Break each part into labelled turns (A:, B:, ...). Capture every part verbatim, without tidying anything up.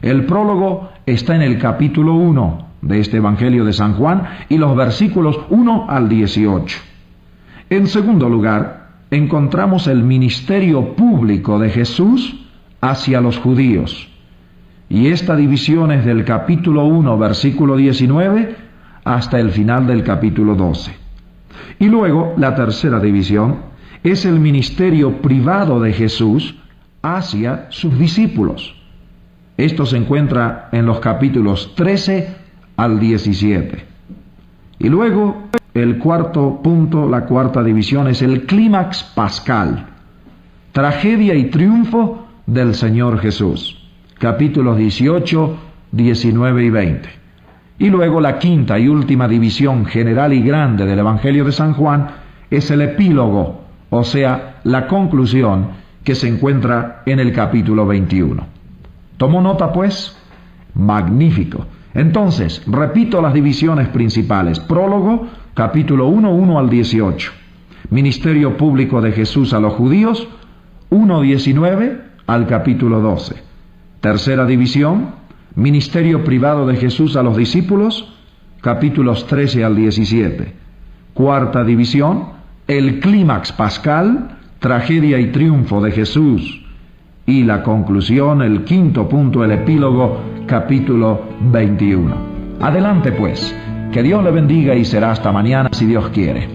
A: El prólogo está en el capítulo uno de este Evangelio de San Juan y los versículos uno al dieciocho. En segundo lugar, encontramos el ministerio público de Jesús hacia los judíos. Y esta división es del capítulo uno, versículo diecinueve, hasta el final del capítulo doce. Y luego, la tercera división es el ministerio privado de Jesús hacia sus discípulos. Esto se encuentra en los capítulos trece al diecisiete. Y luego, el cuarto punto, la cuarta división, es el clímax pascal, tragedia y triunfo del Señor Jesús, capítulos dieciocho, diecinueve y veinte. Y luego la quinta y última división general y grande del Evangelio de San Juan es el epílogo, o sea, la conclusión que se encuentra en el capítulo veintiuno. ¿Tomó nota, pues? Magnífico. Entonces, repito las divisiones principales. Prólogo, capítulo uno, uno al dieciocho. Ministerio público de Jesús a los judíos, uno diecinueve al capítulo doce. Tercera división, ministerio privado de Jesús a los discípulos, capítulos trece al diecisiete. Cuarta división, el clímax pascal, tragedia y triunfo de Jesús. Y la conclusión, el quinto punto, el epílogo, capítulo veintiuno. Adelante pues, que Dios le bendiga y será hasta mañana si Dios quiere.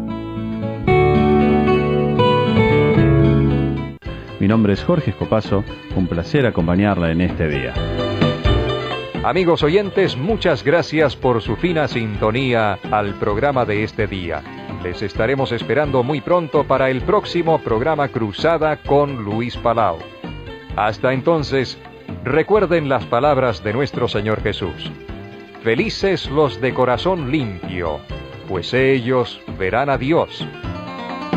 B: Mi nombre es Jorge Escopazo, un placer acompañarla en este día.
C: Amigos oyentes, muchas gracias por su fina sintonía al programa de este día. Les estaremos esperando muy pronto para el próximo programa Cruzada con Luis Palau. Hasta entonces, recuerden las palabras de nuestro Señor Jesús. Felices los de corazón limpio, pues ellos verán a Dios.